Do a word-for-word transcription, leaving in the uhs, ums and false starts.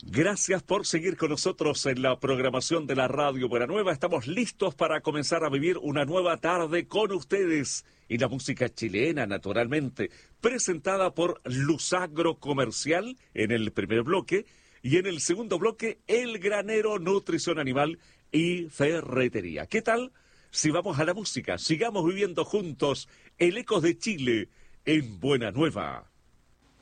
Gracias por seguir con nosotros en la programación de la Radio Buena Nueva. Estamos listos para comenzar a vivir una nueva tarde con ustedes. Y la música chilena, naturalmente, presentada por Luzagro Comercial en el primer bloque. Y en el segundo bloque, El Granero, Nutrición Animal y Ferretería. ¿Qué tal? Si vamos a la música, sigamos viviendo juntos el Ecos de Chile en Buena Nueva.